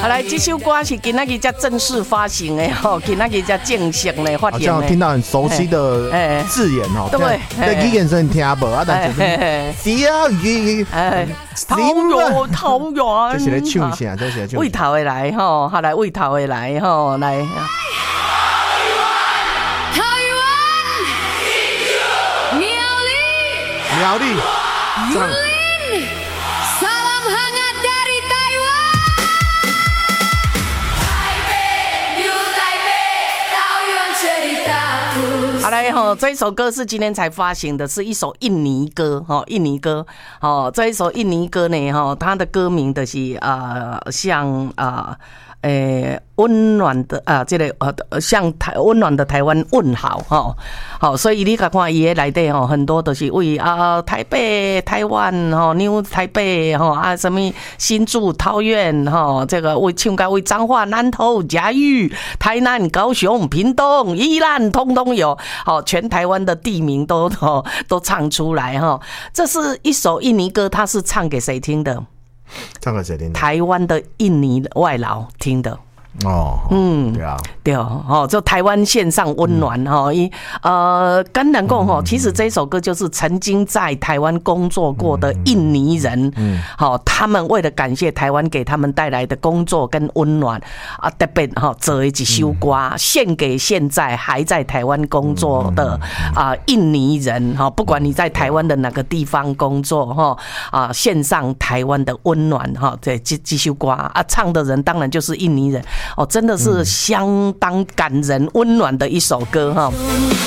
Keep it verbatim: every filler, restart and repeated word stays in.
好来，这首歌是今仔日才正式发行的吼，今仔日才正式的发行的。好像听到很熟悉的字眼哦， 对， 这语言声听不啊，但是小雨， 桃园桃园， 这是来唱一下，这是来唱。 为头的来吼，好来为头的来吼，来。 苗栗，唱。 好来哈，这一首歌是今天才发行的，是一首印尼歌哈，印尼歌哦，这一首印尼歌呢哈，它的歌名的是呃像啊。诶，温暖的啊，这个呃，向台温暖的台湾问好哈，好，所以你看看伊个内底吼，很多都是为啊台北、台湾吼、New 台北吼啊，什么新竹、桃园吼，这个为唱歌为彰化、南投、嘉义、台南、高雄、屏东、宜兰，通通有，好，全台湾的地名都都都唱出来哈。这是一首印尼歌，它是唱给谁听的？ 唱给谁听的？ 台湾的印尼外劳听的。 哦，嗯，对啊， 对哦，就台湾线上温暖哈，一、嗯、呃，甘南贡哈，其实这首歌就是曾经在台湾工作过的印尼人，嗯，好，他们为了感谢台湾给他们带来的工作跟温暖啊，特别哈做一首歌献给现在还在台湾工作的啊印尼人哈，不管你在台湾的哪个地方工作哈啊，献上台湾的温暖哈，这这这首歌啊，唱的人当然就是印尼人。哦，真的是相当感人、温暖的一首歌哈。